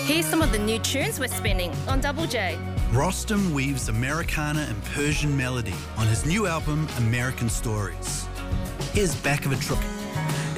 Here's some of the new tunes we're spinning on Double J. Rostam weaves Americana and Persian melody on his new album, American Stories. Here's Back of a Truck.